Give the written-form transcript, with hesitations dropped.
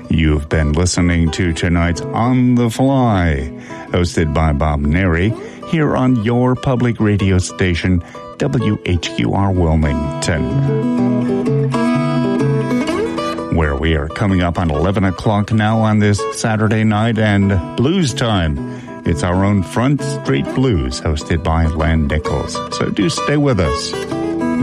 You've been listening to tonight's On the Fly, hosted by Bob Neri, here on your public radio station, WHQR Wilmington, where we are coming up on 11 o'clock now on this Saturday night, and blues time. It's our own Front Street Blues, hosted by Len Nichols. So do stay with us.